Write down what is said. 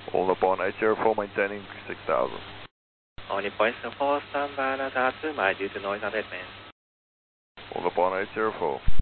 All upon 804 maintaining 6000. All Nippon 4, stand by, Nata 2, my due to noise abatement. All upon 804.